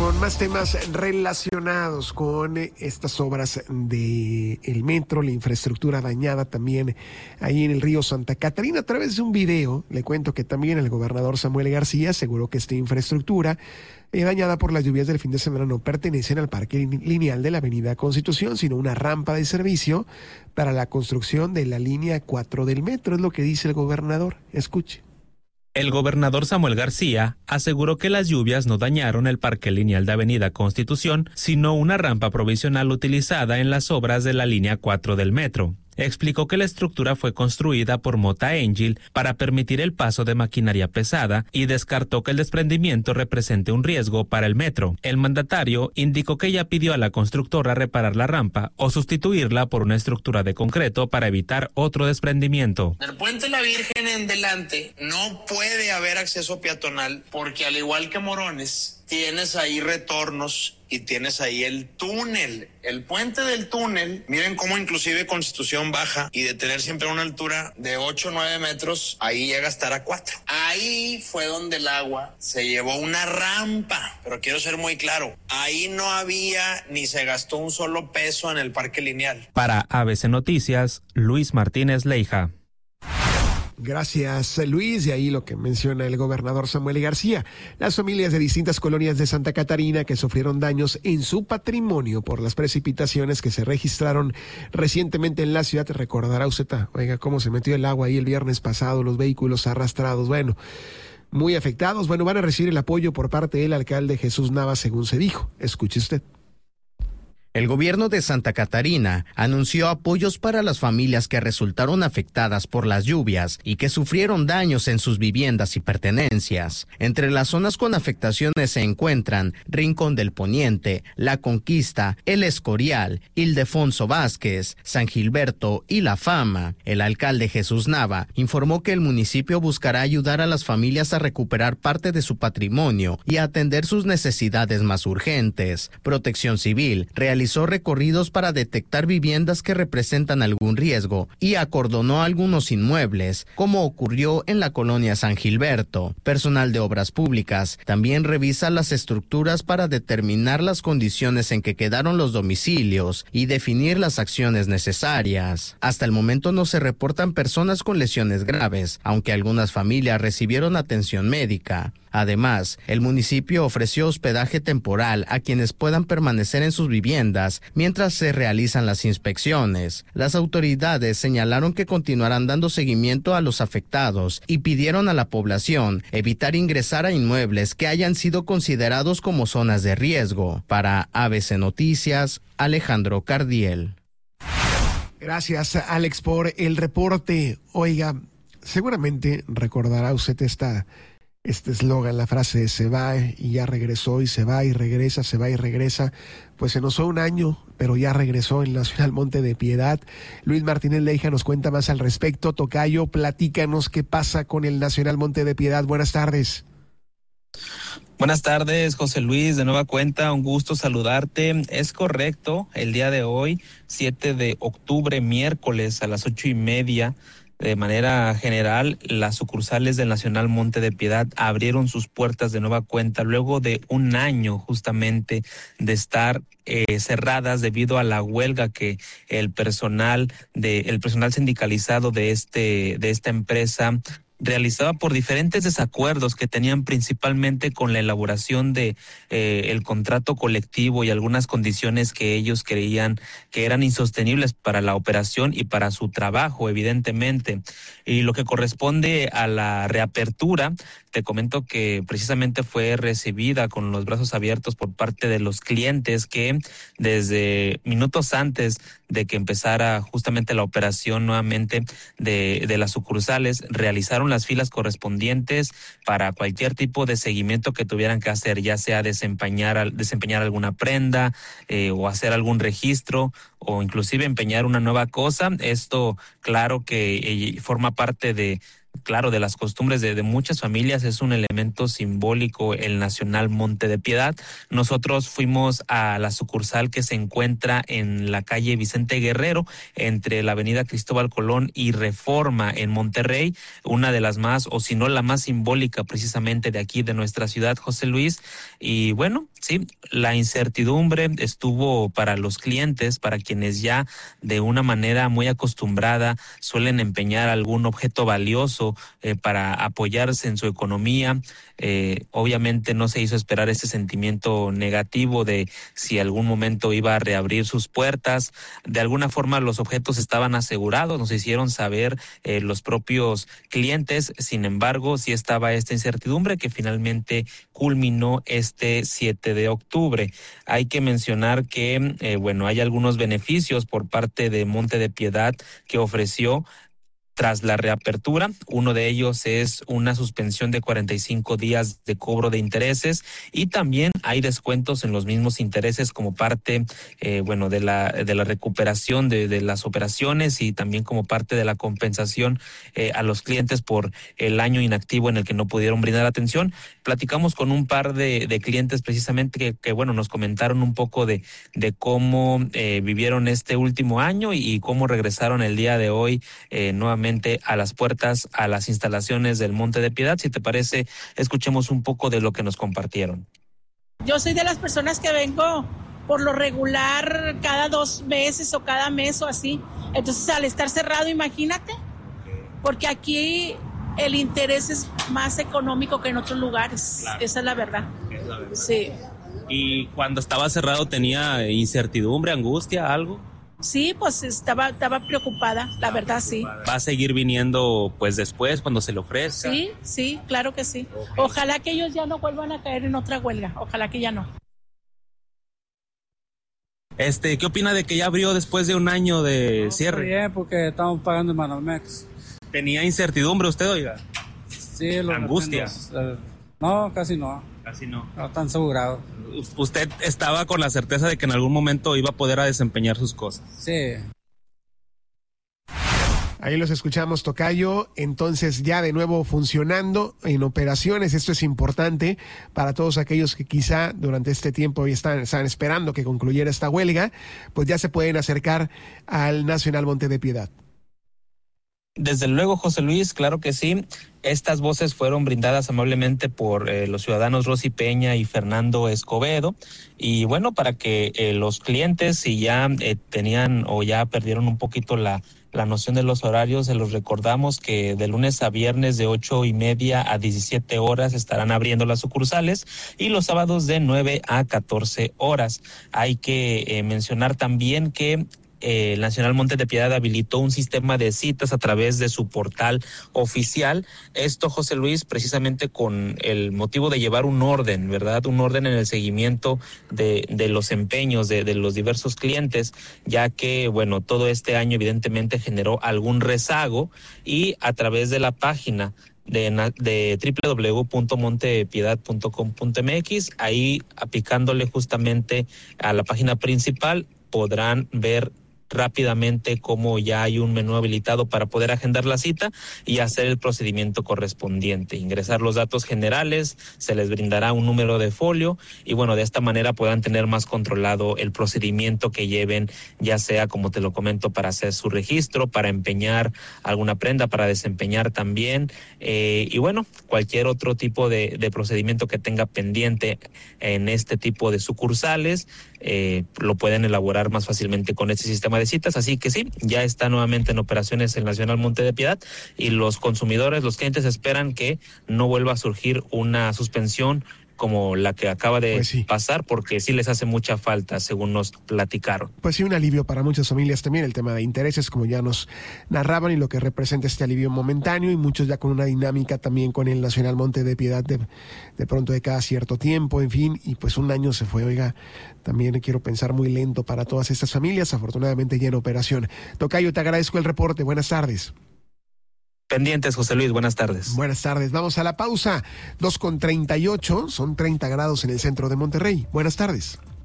con más temas relacionados con estas obras del metro, la infraestructura dañada también ahí en el río Santa Catarina. A través de un video, le cuento que también el gobernador Samuel García aseguró que esta infraestructura dañada por las lluvias del fin de semana no pertenecen al parque lineal de la Avenida Constitución, sino una rampa de servicio para la construcción de la línea 4 del metro, es lo que dice el gobernador. Escuche. El gobernador Samuel García aseguró que las lluvias no dañaron el parque lineal de Avenida Constitución, sino una rampa provisional utilizada en las obras de la línea 4 del metro. Explicó que la estructura fue construida por Mota Engil para permitir el paso de maquinaria pesada y descartó que el desprendimiento represente un riesgo para el metro. El mandatario indicó que ya pidió a la constructora reparar la rampa o sustituirla por una estructura de concreto para evitar otro desprendimiento. En el Puente La Virgen en delante no puede haber acceso peatonal porque, al igual que Morones, tienes ahí retornos y tienes ahí el túnel. El puente del túnel, miren cómo inclusive Constitución baja, y de tener siempre una altura de 8 o 9 metros, ahí llega a estar a 4. Ahí fue donde el agua se llevó una rampa, pero quiero ser muy claro, ahí no había ni se gastó un solo peso en el parque lineal. Para ABC Noticias, Luis Martínez Leija. Gracias, Luis. Y ahí lo que menciona el gobernador Samuel García. Las familias de distintas colonias de Santa Catarina que sufrieron daños en su patrimonio por las precipitaciones que se registraron recientemente en la ciudad. Recordará usted, oiga, cómo se metió el agua ahí el viernes pasado, los vehículos arrastrados. Bueno, muy afectados. Bueno, van a recibir el apoyo por parte del alcalde Jesús Nava, según se dijo. Escuche usted. El gobierno de Santa Catarina anunció apoyos para las familias que resultaron afectadas por las lluvias y que sufrieron daños en sus viviendas y pertenencias. Entre las zonas con afectaciones se encuentran Rincón del Poniente, La Conquista, El Escorial, Ildefonso Vázquez, San Gilberto y La Fama. El alcalde Jesús Nava informó que el municipio buscará ayudar a las familias a recuperar parte de su patrimonio y a atender sus necesidades más urgentes. Protección Civil realizó recorridos para detectar viviendas que representan algún riesgo y acordonó algunos inmuebles, como ocurrió en la colonia San Gilberto. Personal de Obras Públicas también revisa las estructuras para determinar las condiciones en que quedaron los domicilios y definir las acciones necesarias. Hasta el momento no se reportan personas con lesiones graves, aunque algunas familias recibieron atención médica. Además, el municipio ofreció hospedaje temporal a quienes puedan permanecer en sus viviendas mientras se realizan las inspecciones. Las autoridades señalaron que continuarán dando seguimiento a los afectados y pidieron a la población evitar ingresar a inmuebles que hayan sido considerados como zonas de riesgo. Para ABC Noticias, Alejandro Cardiel. Gracias, Alex, por el reporte. Oiga, seguramente recordará usted este eslogan, la frase de se va y ya regresó, y se va y regresa, se va y regresa. Pues se nos fue un año, pero ya regresó el Nacional Monte de Piedad. Luis Martínez Leija nos cuenta más al respecto. Tocayo, platícanos qué pasa con el Nacional Monte de Piedad. Buenas tardes. Buenas tardes, José Luis, de nueva cuenta, un gusto saludarte. Es correcto, el día de hoy, 7 de octubre, miércoles, a las 8:30, de manera general, las sucursales del Nacional Monte de Piedad abrieron sus puertas de nueva cuenta luego de un año justamente de estar cerradas debido a la huelga que el personal sindicalizado de esta empresa realizaba por diferentes desacuerdos que tenían principalmente con la elaboración de el contrato colectivo y algunas condiciones que ellos creían que eran insostenibles para la operación y para su trabajo, evidentemente. Y lo que corresponde a la reapertura, te comento que precisamente fue recibida con los brazos abiertos por parte de los clientes que desde minutos antes de que empezara justamente la operación nuevamente de las sucursales, realizaron las filas correspondientes para cualquier tipo de seguimiento que tuvieran que hacer, ya sea desempeñar alguna prenda o hacer algún registro o inclusive empeñar una nueva cosa. Esto, claro que forma parte de claro, de las costumbres de muchas familias. Es un elemento simbólico el Nacional Monte de Piedad. Nosotros fuimos a la sucursal que se encuentra en la calle Vicente Guerrero, entre la avenida Cristóbal Colón y Reforma en Monterrey, una de las más, o si no la más simbólica precisamente de aquí de nuestra ciudad, José Luis. Y bueno, sí, la incertidumbre estuvo para los clientes, para quienes ya de una manera muy acostumbrada suelen empeñar algún objeto valioso para apoyarse en su economía. Obviamente no se hizo esperar ese sentimiento negativo de si algún momento iba a reabrir sus puertas. De alguna forma los objetos estaban asegurados, nos hicieron saber los propios clientes. Sin embargo, sí estaba esta incertidumbre que finalmente culminó este 7 de octubre. Hay que mencionar que, hay algunos beneficios por parte de Monte de Piedad que ofreció tras la reapertura. Uno de ellos es una suspensión de 45 días de cobro de intereses, y también hay descuentos en los mismos intereses como parte de la recuperación de las operaciones, y también como parte de la compensación a los clientes por el año inactivo en el que no pudieron brindar atención. Platicamos con un par de clientes precisamente que nos comentaron un poco de cómo vivieron este último año y cómo regresaron el día de hoy nuevamente a las puertas, a las instalaciones del Monte de Piedad. Si te parece, escuchemos un poco de lo que nos compartieron. Yo soy de las personas que vengo por lo regular cada 2 meses o cada mes o así. Entonces, al estar cerrado, imagínate, porque aquí el interés es más económico que en otros lugares. Claro. Esa es la verdad. Sí. ¿Y cuando estaba cerrado tenía incertidumbre, angustia, algo? Sí, pues estaba preocupada, la verdad, sí. ¿Va a seguir viniendo pues después cuando se le ofrezca? Sí, claro que sí. Okay. Ojalá que ellos ya no vuelvan a caer en otra huelga, ojalá que ya no. ¿Qué opina de que ya abrió después de un año de cierre? Bien, porque estamos pagando en Banamex. ¿Tenía incertidumbre usted, oiga? Sí, angustia. No, casi no. Casi no. No tan asegurado. ¿Usted estaba con la certeza de que en algún momento iba a poder desempeñar sus cosas? Sí. Ahí los escuchamos, tocayo. Entonces, ya de nuevo funcionando en operaciones. Esto es importante para todos aquellos que quizá durante este tiempo están esperando que concluyera esta huelga, pues ya se pueden acercar al Nacional Monte de Piedad. Desde luego, José Luis, claro que sí. Estas voces fueron brindadas amablemente por los ciudadanos Rosy Peña y Fernando Escobedo. Y bueno, para que los clientes, si ya tenían o ya perdieron un poquito la noción de los horarios, se los recordamos que de lunes a viernes de 8:30 a 17 horas estarán abriendo las sucursales, y los sábados de 9 a 14 horas. Hay que mencionar también que el Nacional Monte de Piedad habilitó un sistema de citas a través de su portal oficial. Esto, José Luis, precisamente con el motivo de llevar un orden, ¿verdad? Un orden en el seguimiento de los empeños de los diversos clientes, ya que, todo este año evidentemente generó algún rezago, y a través de la página de www.montepiedad.com.mx, ahí aplicándole justamente a la página principal, podrán ver rápidamente cómo ya hay un menú habilitado para poder agendar la cita y hacer el procedimiento correspondiente, ingresar los datos generales, se les brindará un número de folio, y de esta manera puedan tener más controlado el procedimiento que lleven, ya sea, como te lo comento, para hacer su registro, para empeñar alguna prenda, para desempeñar también, cualquier otro tipo de procedimiento que tenga pendiente en este tipo de sucursales, lo pueden elaborar más fácilmente con este sistema de citas. Así que sí, ya está nuevamente en operaciones el Nacional Monte de Piedad, y los consumidores, los clientes, esperan que no vuelva a surgir una suspensión como la que acaba de pasar, porque sí les hace mucha falta, según nos platicaron. Pues sí, un alivio para muchas familias también el tema de intereses, como ya nos narraban, y lo que representa este alivio momentáneo, y muchos ya con una dinámica también con el Nacional Monte de Piedad de pronto de cada cierto tiempo, en fin, y pues un año se fue, oiga, también quiero pensar muy lento para todas estas familias, afortunadamente ya en operación. Tocayo, te agradezco el reporte, buenas tardes. Pendientes, José Luis, buenas tardes. Buenas tardes, vamos a la pausa, 2:38, son 30 grados en el centro de Monterrey. Buenas tardes.